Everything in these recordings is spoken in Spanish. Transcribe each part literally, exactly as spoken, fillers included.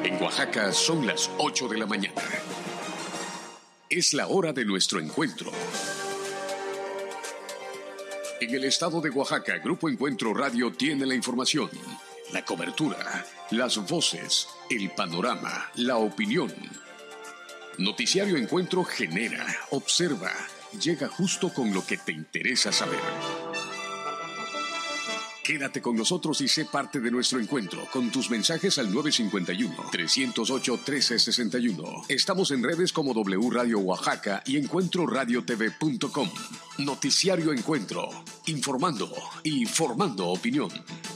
En Oaxaca son las ocho de la mañana. Es la hora de nuestro encuentro. En el estado de Oaxaca, Grupo Encuentro Radio tiene la información, la cobertura, las voces, el panorama, la opinión. Noticiario Encuentro genera, observa, llega justo con lo que te interesa saber. Quédate con nosotros y sé parte de nuestro encuentro con tus mensajes al nueve cinco uno, tres cero ocho, uno tres seis uno. Estamos en redes como W Radio Oaxaca y encuentro radio t v punto com. Noticiario Encuentro, informando y formando opinión.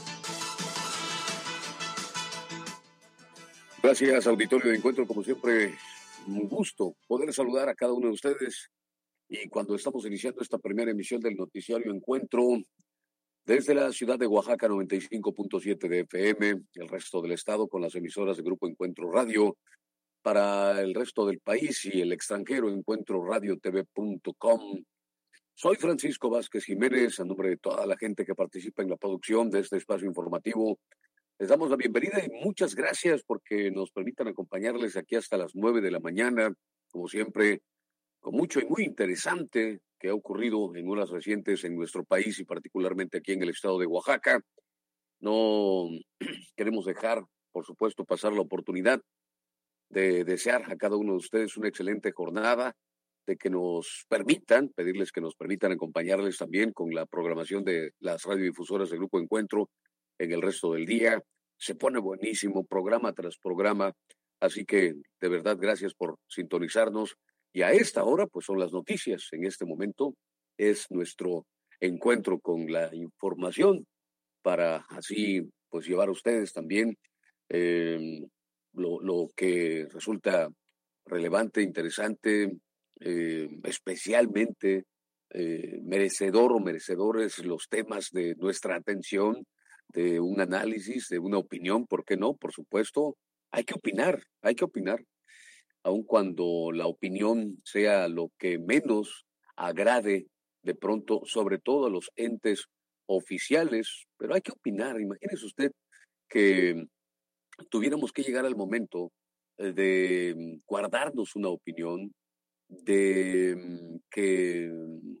Gracias, auditorio de Encuentro. Como siempre, un gusto poder saludar a cada uno de ustedes. Y cuando estamos iniciando esta primera emisión del Noticiario Encuentro, desde la ciudad de Oaxaca, noventa y cinco punto siete de F M, el resto del estado con las emisoras de Grupo Encuentro Radio, para el resto del país y el extranjero, encuentro radio t v punto com. Soy Francisco Vázquez Jiménez, a nombre de toda la gente que participa en la producción de este espacio informativo. Les damos la bienvenida y muchas gracias porque nos permitan acompañarles aquí hasta las nueve de la mañana, como siempre, con mucho y muy interesante que ha ocurrido en horas recientes en nuestro país y particularmente aquí en el estado de Oaxaca. No queremos dejar, por supuesto, pasar la oportunidad de desear a cada uno de ustedes una excelente jornada, de que nos permitan, pedirles que nos permitan acompañarles también con la programación de las radiodifusoras del Grupo Encuentro en el resto del día. Se pone buenísimo, programa tras programa, así que de verdad gracias por sintonizarnos. Y a esta hora, pues son las noticias. En este momento es nuestro encuentro con la información para así, pues llevar a ustedes también eh, lo, lo que resulta relevante, interesante, eh, especialmente eh, merecedor o merecedores los temas de nuestra atención, de un análisis, de una opinión, ¿por qué no? Por supuesto, hay que opinar, hay que opinar. Aun cuando la opinión sea lo que menos agrade de pronto, sobre todo a los entes oficiales, pero hay que opinar. Imagínese usted que tuviéramos que llegar al momento de guardarnos una opinión, de que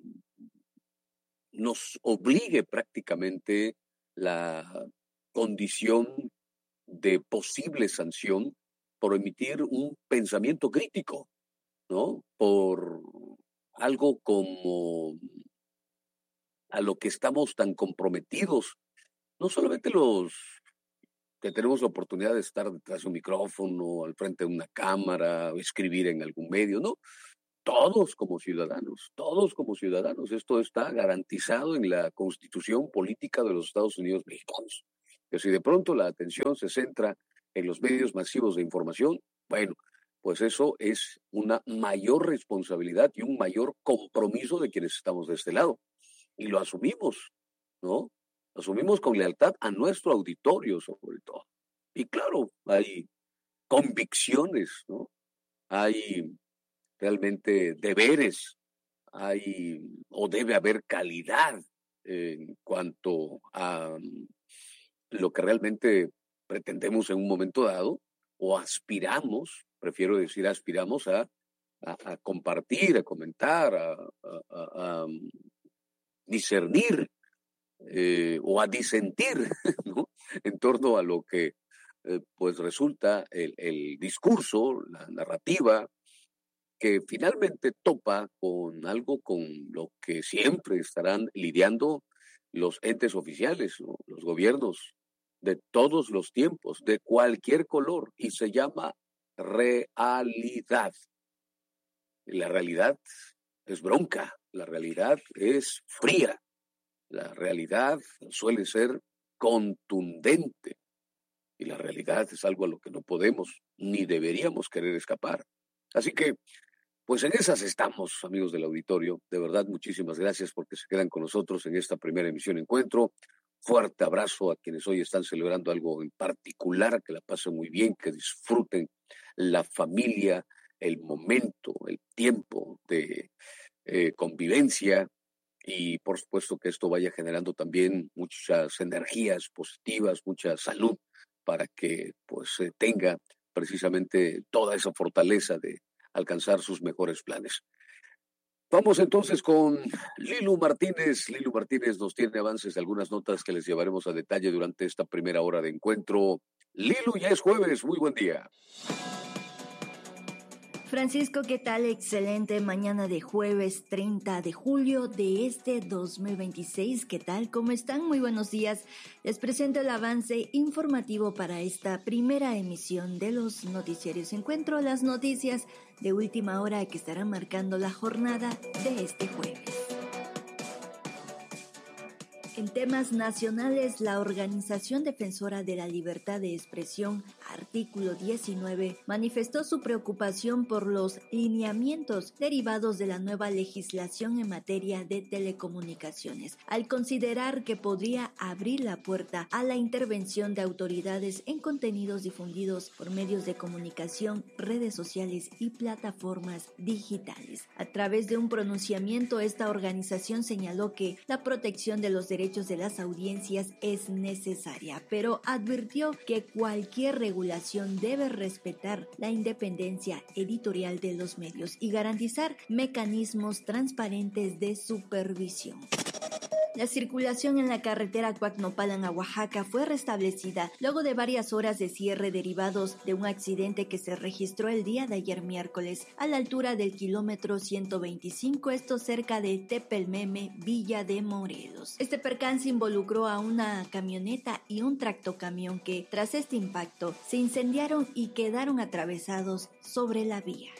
nos obligue prácticamente la condición de posible sanción por emitir un pensamiento crítico, ¿no? Por algo como a lo que estamos tan comprometidos, no solamente los que tenemos la oportunidad de estar detrás de un micrófono, al frente de una cámara, o escribir en algún medio, ¿no? Todos como ciudadanos, todos como ciudadanos. Esto está garantizado en la Constitución Política de los Estados Unidos Mexicanos. Que si de pronto la atención se centra en los medios masivos de información, bueno, pues eso es una mayor responsabilidad y un mayor compromiso de quienes estamos de este lado. Y lo asumimos, ¿no? Asumimos con lealtad a nuestro auditorio, sobre todo. Y claro, hay convicciones, ¿no? Hay realmente deberes, hay o debe haber calidad en cuanto a lo que realmente pretendemos en un momento dado, o aspiramos, prefiero decir aspiramos a, a, a compartir, a comentar, a, a, a, a discernir eh, o a disentir, ¿no? En torno a lo que eh, pues resulta el, el discurso, la narrativa, que finalmente topa con algo con lo que siempre estarán lidiando los entes oficiales, ¿no? Los gobiernos de todos los tiempos, de cualquier color, y se llama realidad. Y la realidad es bronca, la realidad es fría, la realidad suele ser contundente, y la realidad es algo a lo que no podemos ni deberíamos querer escapar. Así que, pues en esas estamos, amigos del auditorio. De verdad, muchísimas gracias porque se quedan con nosotros en esta primera emisión Encuentro. Fuerte abrazo a quienes hoy están celebrando algo en particular, que la pasen muy bien, que disfruten la familia, el momento, el tiempo de eh, convivencia, y por supuesto que esto vaya generando también muchas energías positivas, mucha salud, para que pues se tenga precisamente toda esa fortaleza de alcanzar sus mejores planes. Vamos entonces con Lilu Martínez. Lilu Martínez nos tiene avances de algunas notas que les llevaremos a detalle durante esta primera hora de encuentro. Lilu, ya es jueves, muy buen día. Francisco, ¿qué tal? Excelente mañana de jueves treinta de julio de este dos mil veintiséis. ¿Qué tal? ¿Cómo están? Muy buenos días. Les presento el avance informativo para esta primera emisión de los noticiarios Encuentro, las noticias de última hora que estarán marcando la jornada de este jueves. En temas nacionales, la Organización Defensora de la Libertad de Expresión, artículo diecinueve, manifestó su preocupación por los lineamientos derivados de la nueva legislación en materia de telecomunicaciones, al considerar que podría abrir la puerta a la intervención de autoridades en contenidos difundidos por medios de comunicación, redes sociales y plataformas digitales. A través de un pronunciamiento, esta organización señaló que la protección de los derechos de las audiencias es necesaria, pero advirtió que cualquier regulación debe respetar la independencia editorial de los medios y garantizar mecanismos transparentes de supervisión. La circulación en la carretera Cuacnopalan a Oaxaca fue restablecida luego de varias horas de cierre derivados de un accidente que se registró el día de ayer miércoles a la altura del kilómetro ciento veinticinco, esto cerca de Tepelmeme, Villa de Morelos. Este percance involucró a una camioneta y un tractocamión que, tras este impacto, se incendiaron y quedaron atravesados sobre la vía.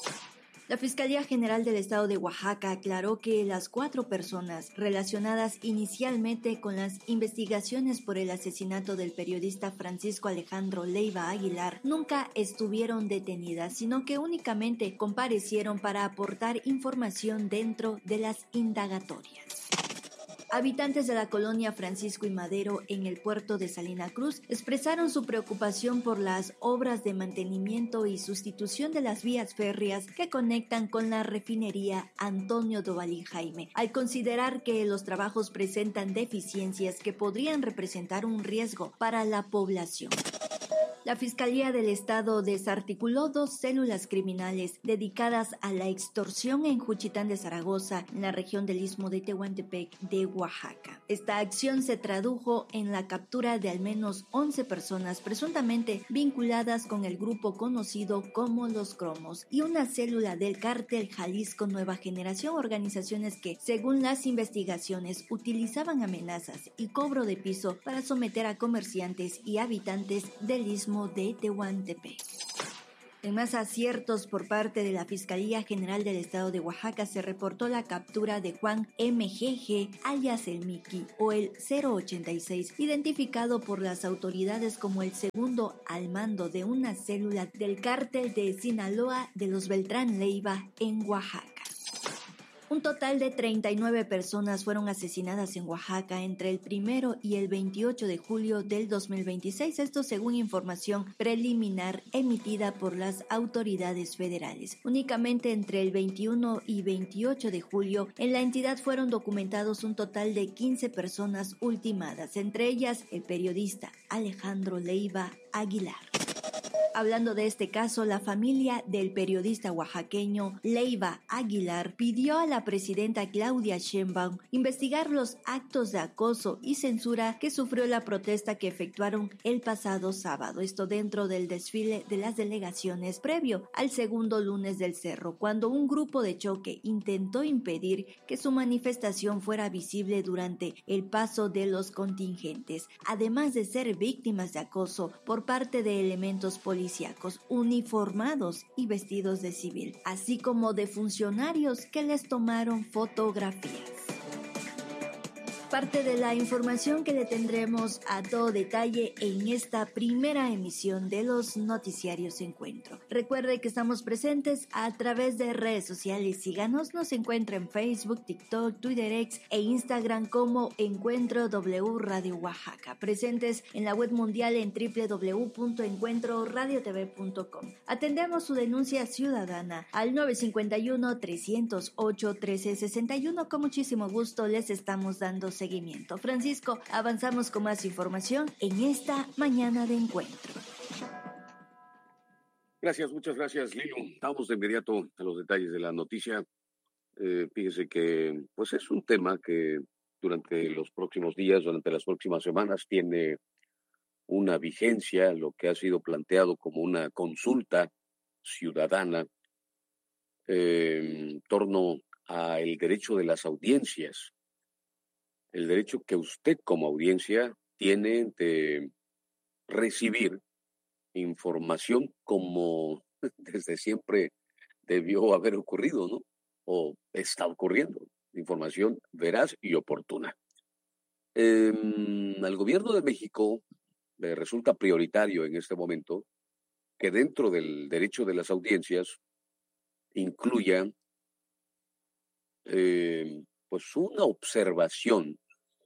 La Fiscalía General del Estado de Oaxaca aclaró que las cuatro personas relacionadas inicialmente con las investigaciones por el asesinato del periodista Francisco Alejandro Leiva Aguilar nunca estuvieron detenidas, sino que únicamente comparecieron para aportar información dentro de las indagatorias. Habitantes de la colonia Francisco y Madero en el puerto de Salina Cruz expresaron su preocupación por las obras de mantenimiento y sustitución de las vías férreas que conectan con la refinería Antonio Dovalín Jaime, al considerar que los trabajos presentan deficiencias que podrían representar un riesgo para la población. La Fiscalía del Estado desarticuló dos células criminales dedicadas a la extorsión en Juchitán de Zaragoza, en la región del Istmo de Tehuantepec de Oaxaca. Esta acción se tradujo en la captura de al menos once personas presuntamente vinculadas con el grupo conocido como Los Cromos y una célula del cártel Jalisco Nueva Generación, organizaciones que, según las investigaciones, utilizaban amenazas y cobro de piso para someter a comerciantes y habitantes del Istmo de Tehuantepec. En más aciertos por parte de la Fiscalía General del Estado de Oaxaca se reportó la captura de Juan M G G, alias el Miki o el cero ochenta y seis, identificado por las autoridades como el segundo al mando de una célula del cártel de Sinaloa de los Beltrán Leiva en Oaxaca. Un total de treinta y nueve personas fueron asesinadas en Oaxaca entre el primero y el veintiocho de julio del dos mil veintiséis, esto según información preliminar emitida por las autoridades federales. Únicamente entre el veintiuno y veintiocho de julio en la entidad fueron documentados un total de quince personas ultimadas, entre ellas el periodista Alejandro Leiva Aguilar. Hablando de este caso, la familia del periodista oaxaqueño Leiva Aguilar pidió a la presidenta Claudia Sheinbaum investigar los actos de acoso y censura que sufrió la protesta que efectuaron el pasado sábado, esto dentro del desfile de las delegaciones previo al segundo lunes del Cerro, cuando un grupo de choque intentó impedir que su manifestación fuera visible durante el paso de los contingentes, además de ser víctimas de acoso por parte de elementos policiales uniformados y vestidos de civil, así como de funcionarios que les tomaron fotografías. Parte de la información que le tendremos a todo detalle en esta primera emisión de los noticiarios Encuentro. Recuerde que estamos presentes a través de redes sociales. Síganos, nos encuentra en Facebook, TikTok, Twitter, X e Instagram como Encuentro W Radio Oaxaca. Presentes en la web mundial en doble u doble u doble u punto encuentro radio t v punto com. Atendemos su denuncia ciudadana al nueve cinco uno, tres cero ocho, uno tres seis uno. Con muchísimo gusto les estamos dando seguimiento. Francisco, avanzamos con más información en esta mañana de encuentro. Gracias, muchas gracias, Lilo. Vamos de inmediato a los detalles de la noticia. Eh, fíjese que pues es un tema que durante los próximos días, durante las próximas semanas, tiene una vigencia, lo que ha sido planteado como una consulta ciudadana eh, en torno al derecho de las audiencias, el derecho que usted como audiencia tiene de recibir información como desde siempre debió haber ocurrido, ¿no? O está ocurriendo, información veraz y oportuna. Eh, al gobierno de México le resulta prioritario en este momento que dentro del derecho de las audiencias incluya eh, pues una observación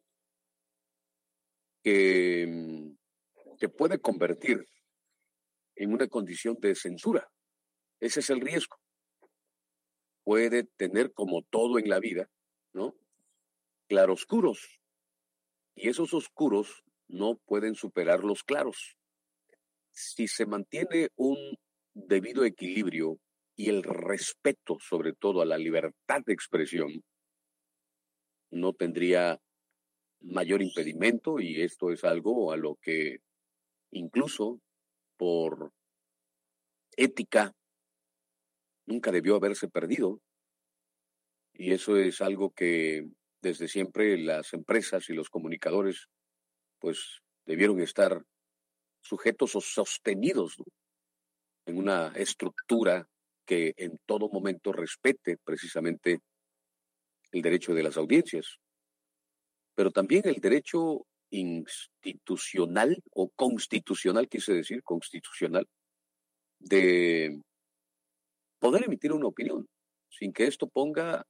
que, que puede convertir en una condición de censura. Ese es el riesgo. Puede tener, como todo en la vida, ¿no?, claroscuros. Y esos oscuros no pueden superar los claros. Si se mantiene un debido equilibrio y el respeto, sobre todo, a la libertad de expresión, no tendría mayor impedimento, y esto es algo a lo que incluso por ética nunca debió haberse perdido. Y eso es algo que desde siempre las empresas y los comunicadores pues debieron estar sujetos o sostenidos, ¿no?, en una estructura que en todo momento respete precisamente el derecho de las audiencias, pero también el derecho institucional o constitucional, quise decir, constitucional, de poder emitir una opinión sin que esto ponga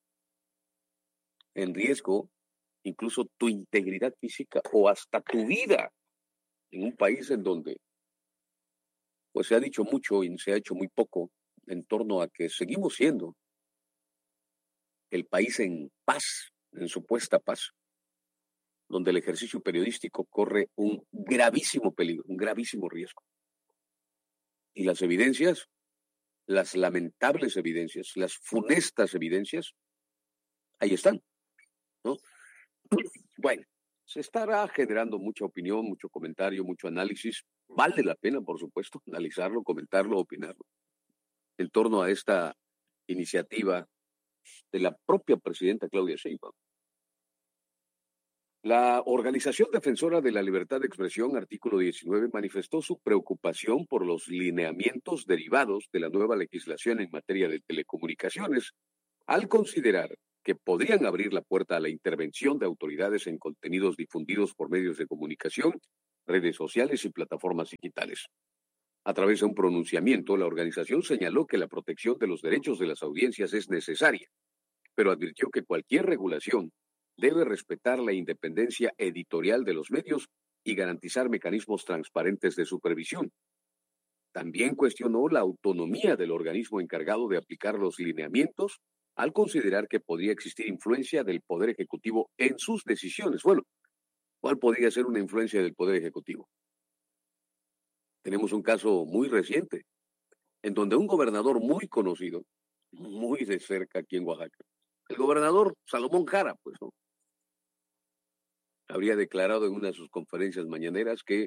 en riesgo incluso tu integridad física o hasta tu vida, en un país en donde pues se ha dicho mucho y se ha hecho muy poco en torno a que seguimos siendo el país en paz, en supuesta paz, donde el ejercicio periodístico corre un gravísimo peligro, un gravísimo riesgo. Y las evidencias, las lamentables evidencias, las funestas evidencias, ahí están, ¿no? Bueno, se estará generando mucha opinión, mucho comentario, mucho análisis. Vale la pena, por supuesto, analizarlo, comentarlo, opinarlo en torno a esta iniciativa de la propia presidenta Claudia Sheinbaum. La Organización Defensora de la Libertad de Expresión, artículo diecinueve, manifestó su preocupación por los lineamientos derivados de la nueva legislación en materia de telecomunicaciones, al considerar que podrían abrir la puerta a la intervención de autoridades en contenidos difundidos por medios de comunicación, redes sociales y plataformas digitales. A través de un pronunciamiento, la organización señaló que la protección de los derechos de las audiencias es necesaria, pero advirtió que cualquier regulación debe respetar la independencia editorial de los medios y garantizar mecanismos transparentes de supervisión. También cuestionó la autonomía del organismo encargado de aplicar los lineamientos, al considerar que podría existir influencia del Poder Ejecutivo en sus decisiones. Bueno, ¿cuál podría ser una influencia del Poder Ejecutivo? Tenemos un caso muy reciente, en donde un gobernador muy conocido, muy de cerca aquí en Oaxaca, el gobernador Salomón Jara, pues, ¿no?, habría declarado en una de sus conferencias mañaneras que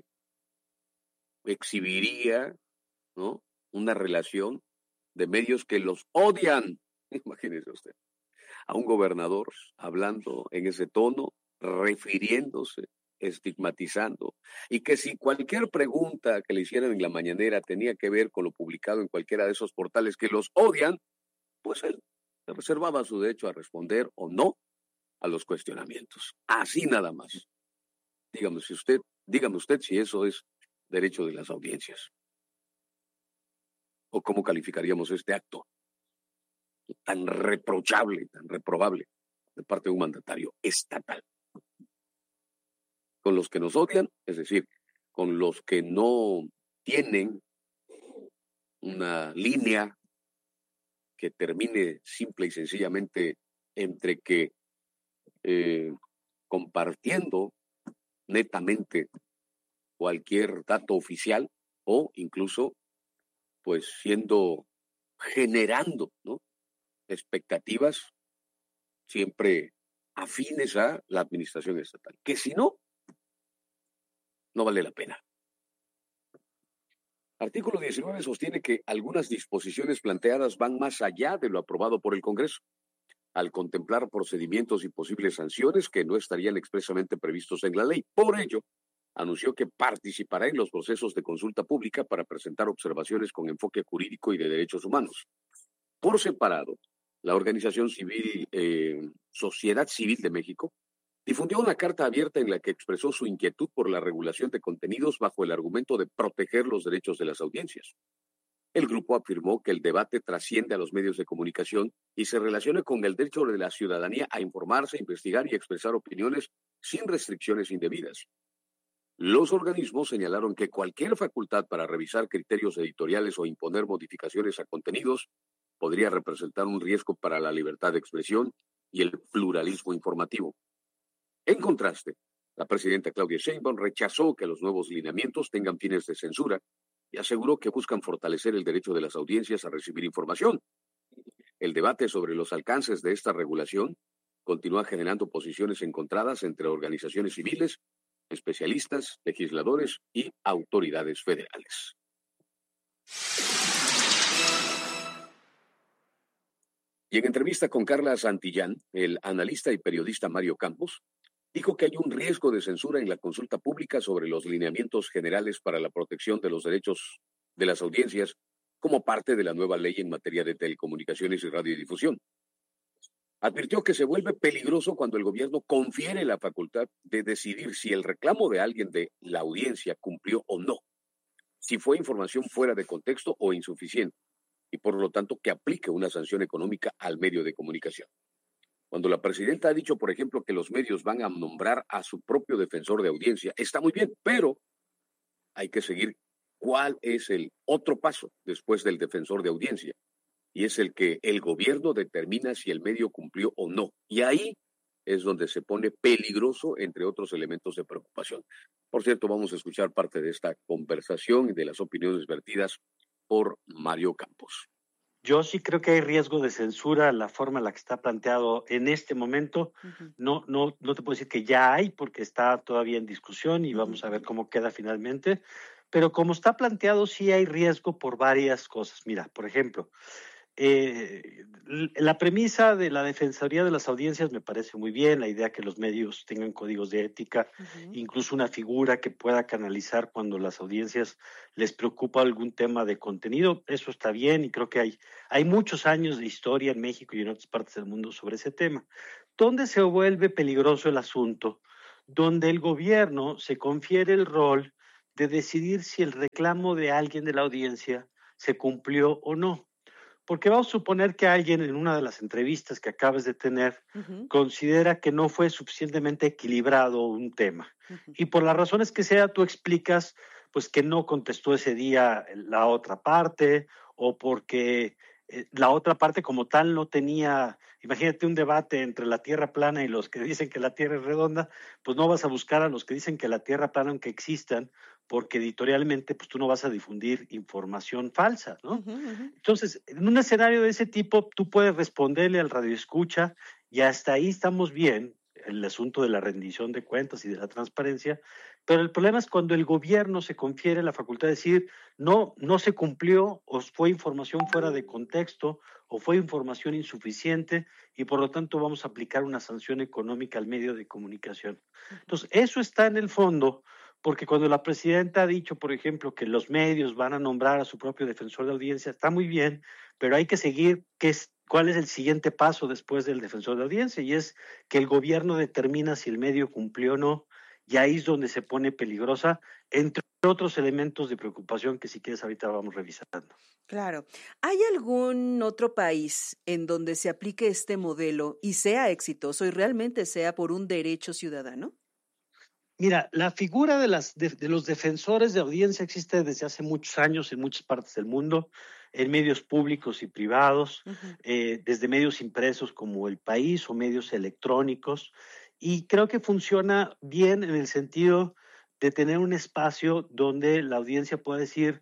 exhibiría, ¿no?, una relación de medios que los odian. Imagínese usted, a un gobernador hablando en ese tono, refiriéndose, estigmatizando, y que si cualquier pregunta que le hicieran en la mañanera tenía que ver con lo publicado en cualquiera de esos portales que los odian, pues él se reservaba su derecho a responder o no a los cuestionamientos. Así nada más. Dígame si usted, dígame usted si eso es derecho de las audiencias. ¿O cómo calificaríamos este acto tan reprochable, tan reprobable de parte de un mandatario estatal? Con los que nos odian, es decir, con los que no tienen una línea que termine simple y sencillamente entre que eh, compartiendo netamente cualquier dato oficial o incluso pues siendo, generando, ¿no?, expectativas siempre afines a la administración estatal, que si no, no vale la pena. Artículo diecinueve sostiene que algunas disposiciones planteadas van más allá de lo aprobado por el Congreso, al contemplar procedimientos y posibles sanciones que no estarían expresamente previstos en la ley. Por ello, anunció que participará en los procesos de consulta pública para presentar observaciones con enfoque jurídico y de derechos humanos. Por separado, la organización civil eh, Sociedad Civil de México difundió una carta abierta en la que expresó su inquietud por la regulación de contenidos bajo el argumento de proteger los derechos de las audiencias. El grupo afirmó que el debate trasciende a los medios de comunicación y se relaciona con el derecho de la ciudadanía a informarse, investigar y expresar opiniones sin restricciones indebidas. Los organismos señalaron que cualquier facultad para revisar criterios editoriales o imponer modificaciones a contenidos podría representar un riesgo para la libertad de expresión y el pluralismo informativo. En contraste, la presidenta Claudia Sheinbaum rechazó que los nuevos lineamientos tengan fines de censura y aseguró que buscan fortalecer el derecho de las audiencias a recibir información. El debate sobre los alcances de esta regulación continúa generando posiciones encontradas entre organizaciones civiles, especialistas, legisladores y autoridades federales. Y en entrevista con Carla Santillán, el analista y periodista Mario Campos dijo que hay un riesgo de censura en la consulta pública sobre los lineamientos generales para la protección de los derechos de las audiencias como parte de la nueva ley en materia de telecomunicaciones y radiodifusión. Advirtió que se vuelve peligroso cuando el gobierno confiere la facultad de decidir si el reclamo de alguien de la audiencia cumplió o no, si fue información fuera de contexto o insuficiente, y por lo tanto que aplique una sanción económica al medio de comunicación. Cuando la presidenta ha dicho, por ejemplo, que los medios van a nombrar a su propio defensor de audiencia, está muy bien, pero hay que seguir cuál es el otro paso después del defensor de audiencia, y es el que el gobierno determina si el medio cumplió o no. Y ahí es donde se pone peligroso, entre otros elementos de preocupación. Por cierto, vamos a escuchar parte de esta conversación y de las opiniones vertidas por Mario Campos. Yo sí creo que hay riesgo de censura, la forma en la que está planteado en este momento. Uh-huh. No, no, no te puedo decir que ya hay, porque está todavía en discusión y vamos uh-huh. a ver cómo queda finalmente. Pero como está planteado, sí hay riesgo por varias cosas. Mira, por ejemplo, eh, la premisa de la Defensoría de las Audiencias me parece muy bien, la idea que los medios tengan códigos de ética, uh-huh. incluso una figura que pueda canalizar cuando las audiencias les preocupa algún tema de contenido, eso está bien y creo que hay, hay muchos años de historia en México y en otras partes del mundo sobre ese tema. ¿Dónde se vuelve peligroso el asunto? Donde el gobierno se confiere el rol de decidir si el reclamo de alguien de la audiencia se cumplió o no. Porque vamos a suponer que alguien en una de las entrevistas que acabas de tener uh-huh. considera que no fue suficientemente equilibrado un tema. Uh-huh. Y por las razones que sea, tú explicas pues que no contestó ese día la otra parte o porque eh, la otra parte como tal no tenía, imagínate un debate entre la Tierra plana y los que dicen que la Tierra es redonda, pues no vas a buscar a los que dicen que la Tierra plana aunque existan, porque editorialmente pues tú no vas a difundir información falsa, ¿no? Uh-huh, uh-huh. Entonces, en un escenario de ese tipo, tú puedes responderle al radioescucha y hasta ahí estamos bien, el asunto de la rendición de cuentas y de la transparencia, pero el problema es cuando el gobierno se confiere la facultad de decir no, no se cumplió o fue información fuera de contexto o fue información insuficiente y por lo tanto vamos a aplicar una sanción económica al medio de comunicación. Entonces, eso está en el fondo. Porque cuando la presidenta ha dicho, por ejemplo, que los medios van a nombrar a su propio defensor de audiencia, está muy bien, pero hay que seguir qué es, cuál es el siguiente paso después del defensor de audiencia, y es que el gobierno determina si el medio cumplió o no, y ahí es donde se pone peligrosa, entre otros elementos de preocupación que si quieres ahorita vamos revisando. Claro. ¿Hay algún otro país en donde se aplique este modelo y sea exitoso y realmente sea por un derecho ciudadano? Mira, la figura de, las, de, de los defensores de audiencia existe desde hace muchos años en muchas partes del mundo, en medios públicos y privados, uh-huh. eh, desde medios impresos como El País o medios electrónicos, y creo que funciona bien en el sentido de tener un espacio donde la audiencia pueda decir,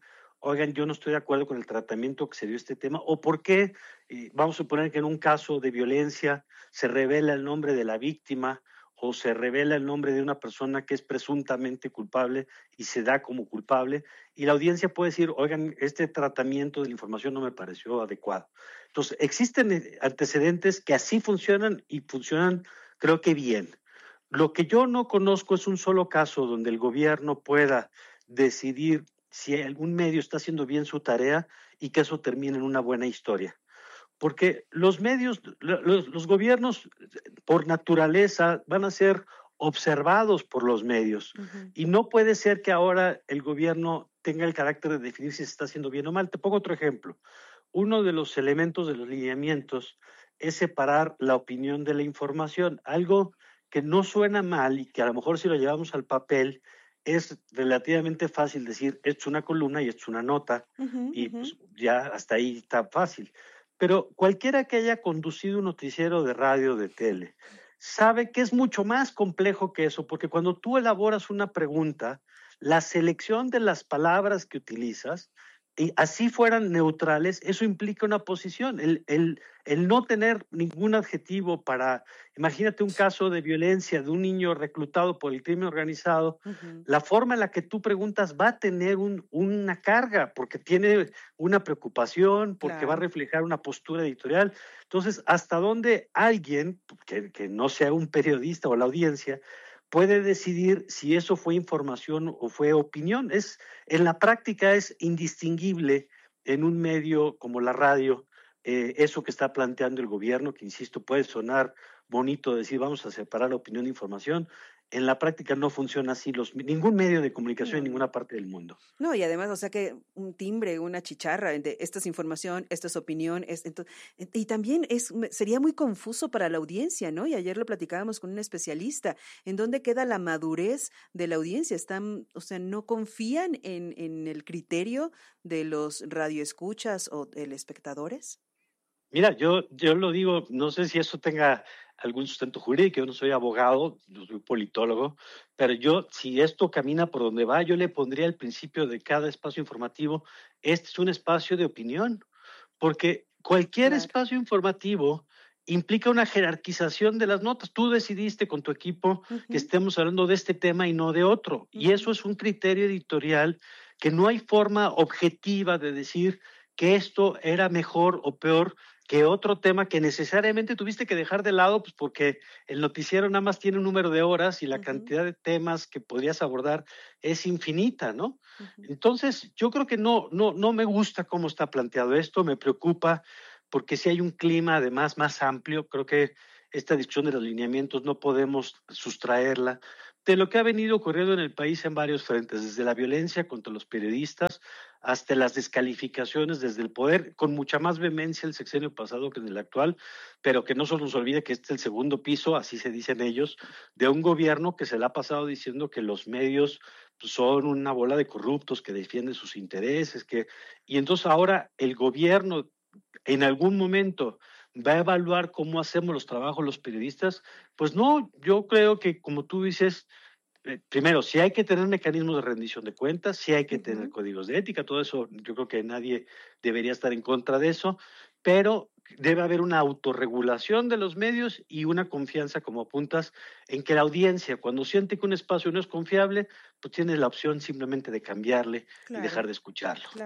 oigan, yo no estoy de acuerdo con el tratamiento que se dio a este tema, o por qué, eh, vamos a suponer que en un caso de violencia se revela el nombre de la víctima o se revela el nombre de una persona que es presuntamente culpable y se da como culpable, y la audiencia puede decir, oigan, este tratamiento de la información no me pareció adecuado. Entonces, existen antecedentes que así funcionan y funcionan, creo que bien. Lo que yo no conozco es un solo caso donde el gobierno pueda decidir si algún medio está haciendo bien su tarea y que eso termine en una buena historia. Porque los medios, los, los gobiernos por naturaleza van a ser observados por los medios, uh-huh. y no puede ser que ahora el gobierno tenga el carácter de definir si se está haciendo bien o mal. Te pongo otro ejemplo. Uno de los elementos de los lineamientos es separar la opinión de la información, algo que no suena mal y que a lo mejor si lo llevamos al papel es relativamente fácil decir esto es una columna y esto es una nota, uh-huh, y uh-huh. pues ya hasta ahí está fácil. Pero cualquiera que haya conducido un noticiero de radio, de tele, sabe que es mucho más complejo que eso, porque cuando tú elaboras una pregunta, la selección de las palabras que utilizas, y así fueran neutrales, eso implica una posición. El, el, el no tener ningún adjetivo para, imagínate un caso de violencia de un niño reclutado por el crimen organizado, uh-huh. la forma en la que tú preguntas va a tener un, una carga, porque tiene una preocupación, porque claro. va a reflejar una postura editorial. Entonces, ¿hasta dónde alguien, que, que no sea un periodista o la audiencia, puede decidir si eso fue información o fue opinión? Es, en la práctica es indistinguible en un medio como la radio, eh, eso que está planteando el gobierno, que insisto, puede sonar bonito decir vamos a separar la opinión de información. En la práctica no funciona así, los, ningún medio de comunicación no. en ninguna parte del mundo. No, y además, o sea que un timbre, una chicharra, de esta es información, esta es opinión, es, entonces, y también es, sería muy confuso para la audiencia, ¿no? Y ayer lo platicábamos con un especialista, ¿en dónde queda la madurez de la audiencia? Están, o sea, no confían en, en el criterio de los radioescuchas o telespectadores. Mira, yo, yo lo digo, no sé si eso tenga algún sustento jurídico, yo no soy abogado, yo soy politólogo, pero yo, si esto camina por donde va, yo le pondría al principio de cada espacio informativo, este es un espacio de opinión, porque cualquier claro. espacio informativo implica una jerarquización de las notas. Tú decidiste con tu equipo uh-huh. que estemos hablando de este tema y no de otro, uh-huh. y eso es un criterio editorial que no hay forma objetiva de decir que esto era mejor o peor que otro tema que necesariamente tuviste que dejar de lado, pues porque el noticiero nada más tiene un número de horas y la uh-huh. cantidad de temas que podrías abordar es infinita, ¿no? Uh-huh. Entonces, yo creo que no, no, no me gusta cómo está planteado esto, me preocupa porque si hay un clima además más amplio, creo que esta discusión de los lineamientos no podemos sustraerla de lo que ha venido ocurriendo en el país en varios frentes, desde la violencia contra los periodistas hasta las descalificaciones desde el poder, con mucha más vehemencia el sexenio pasado que en el actual, pero que no se nos olvide que este es el segundo piso, así se dicen ellos, de un gobierno que se le ha pasado diciendo que los medios son una bola de corruptos que defienden sus intereses, que y entonces ahora el gobierno en algún momento va a evaluar cómo hacemos los trabajos los periodistas. Pues no, yo creo que como tú dices, eh, primero, sí hay que tener mecanismos de rendición de cuentas, sí hay que uh-huh. tener códigos de ética, todo eso, yo creo que nadie debería estar en contra de eso, pero debe haber una autorregulación de los medios y una confianza, como apuntas, en que la audiencia, cuando siente que un espacio no es confiable, pues tiene la opción simplemente de cambiarle claro. y dejar de escucharlo. Claro.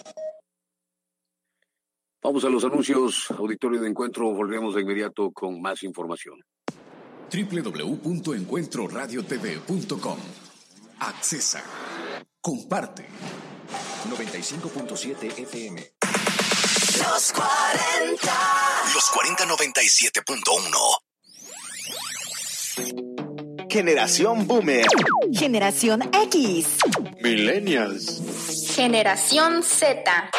Vamos a los anuncios, auditorio de Encuentro, volvemos de inmediato con más información. doble u doble u doble u punto encuentro radio t v punto com. Accesa. Comparte. noventa y cinco punto siete F M. Los cuarenta. Los cuarenta noventa y siete punto uno. Generación Boomer. Generación X. Millennials. Generación Z.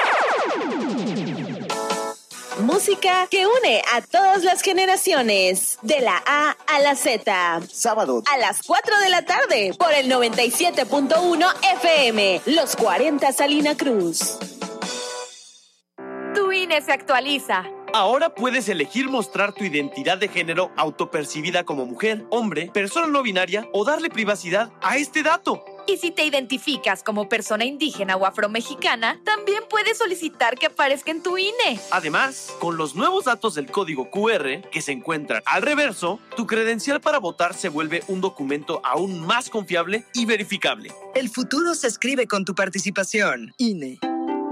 Música que une a todas las generaciones, de la A a la Z. Sábado a las cuatro de la tarde por el noventa y siete punto uno F M. Los cuarenta Salina Cruz. Tu I N E se actualiza. Ahora puedes elegir mostrar tu identidad de género autopercibida como mujer, hombre, persona no binaria o darle privacidad a este dato. Y si te identificas como persona indígena o afromexicana, también puedes solicitar que aparezca en tu I N E. Además, con los nuevos datos del código Q R que se encuentran al reverso, tu credencial para votar se vuelve un documento aún más confiable y verificable. El futuro se escribe con tu participación. I N E.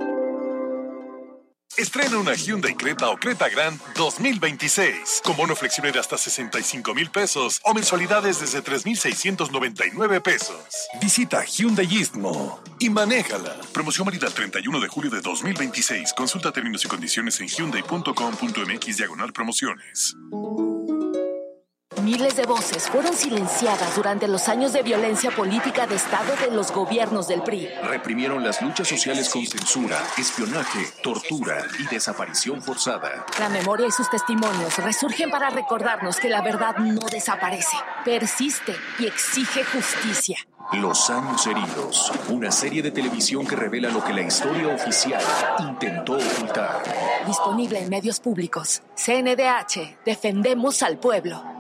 Estrena una Hyundai Creta o Creta Grand dos mil veintiséis con bono flexible de hasta sesenta y cinco mil pesos o mensualidades desde tres mil seiscientos noventa y nueve pesos. Visita Hyundai Istmo y manéjala. Promoción válida el treinta y uno de julio de dos mil veintiséis. Consulta términos y condiciones en hyundai punto com punto m x diagonal promociones. Miles de voces fueron silenciadas durante los años de violencia política de Estado de los gobiernos del P R I. Reprimieron las luchas sociales con censura, espionaje, tortura y desaparición forzada. La memoria y sus testimonios resurgen para recordarnos que la verdad no desaparece, persiste y exige justicia. Los años heridos, una serie de televisión que revela lo que la historia oficial intentó ocultar. Disponible en medios públicos. C N D H, defendemos al pueblo.